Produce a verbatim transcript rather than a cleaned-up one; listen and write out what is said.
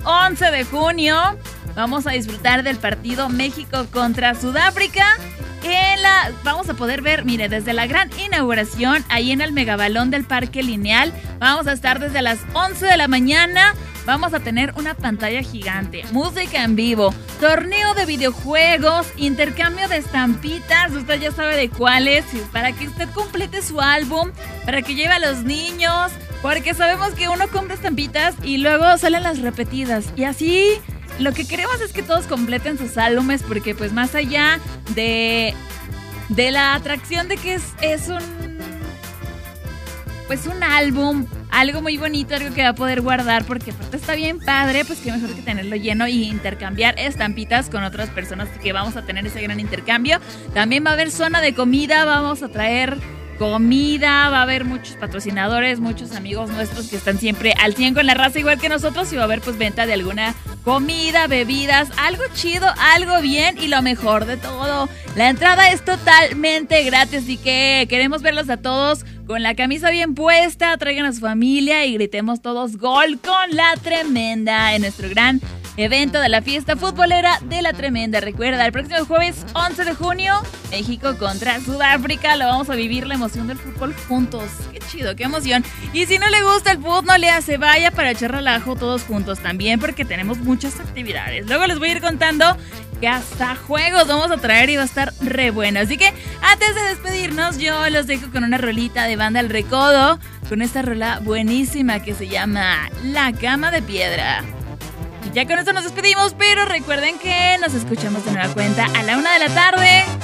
once de junio. Vamos a disfrutar del partido México contra Sudáfrica. En la, vamos a poder ver, mire, desde la gran inauguración, ahí en el Megabalón del Parque Lineal. Vamos a estar desde las once de la mañana. Vamos a tener una pantalla gigante, música en vivo, torneo de videojuegos, intercambio de estampitas, usted ya sabe de cuáles, para que usted complete su álbum, para que lleve a los niños, porque sabemos que uno compra estampitas y luego salen las repetidas. Y así lo que queremos es que todos completen sus álbumes, porque pues más allá de, de la atracción de que es, es un, pues un álbum, algo muy bonito, algo que va a poder guardar, porque aparte está bien padre, pues qué mejor que tenerlo lleno y intercambiar estampitas con otras personas, que vamos a tener ese gran intercambio. También va a haber zona de comida, vamos a traer comida, va a haber muchos patrocinadores, muchos amigos nuestros que están siempre al cien con la raza igual que nosotros, y va a haber pues venta de alguna comida, bebidas, algo chido, algo bien, y lo mejor de todo, la entrada es totalmente gratis, así que queremos verlos a todos con la camisa bien puesta, traigan a su familia y gritemos todos gol con La Tremenda en nuestro gran evento de la fiesta futbolera de La Tremenda. Recuerda, el próximo jueves once de junio, México contra Sudáfrica. Lo vamos a vivir, la emoción del fútbol juntos. Qué chido, qué emoción. Y si no le gusta el fútbol, no le hace, vaya para echar relajo todos juntos también, porque tenemos muchas actividades. Luego les voy a ir contando que hasta juegos vamos a traer y va a estar re bueno. Así que antes de despedirnos, yo los dejo con una rolita de Banda El Recodo, con esta rola buenísima que se llama La Cama de Piedra. Y ya con esto nos despedimos, pero recuerden que nos escuchamos de nueva cuenta a la una de la tarde.